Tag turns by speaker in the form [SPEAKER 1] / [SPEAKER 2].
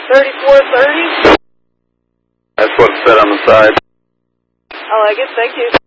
[SPEAKER 1] 3430.
[SPEAKER 2] That's what's said on the side.
[SPEAKER 1] I like it, thank you.